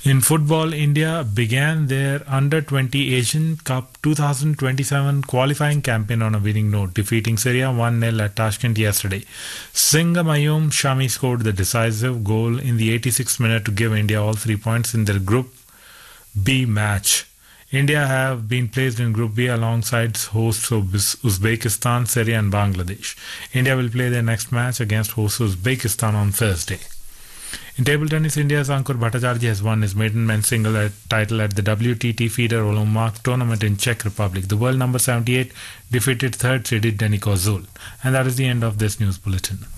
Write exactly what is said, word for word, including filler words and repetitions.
In football, India began their under twenty Asian Cup twenty twenty-seven qualifying campaign on a winning note, defeating Syria one nil at Tashkent yesterday. Singam Ayom Shami scored the decisive goal in the eighty-sixth minute to give India all three points in their Group B match. India have been placed in Group B alongside hosts Uzbekistan, Syria and Bangladesh. India will play their next match against hosts Uzbekistan on Thursday. In table tennis, India's Ankur Bhattacharjee has won his maiden men's single title at the W T T Feeder Olympic tournament in Czech Republic. The world number seventy-eight defeated third seeded Denis Kozul. And that is the end of this news bulletin.